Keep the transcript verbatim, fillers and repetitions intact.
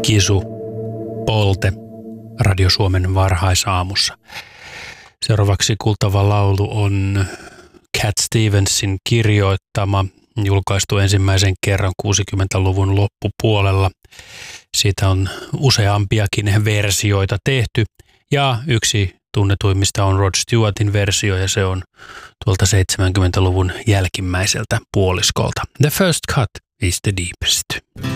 Kisu Polte Radio Suomen varhaisaamussa. Seuraavaksi kuultava laulu on Cat Stevensin kirjoittama, julkaistu ensimmäisen kerran kuusikymmentäluvun loppupuolella. Siitä on useampiakin versioita tehty ja yksi tunnetuimmista on Rod Stewartin versio ja se on tuolta seitsemänkymmentäluvun jälkimmäiseltä puoliskolta. The first cut is the deepest.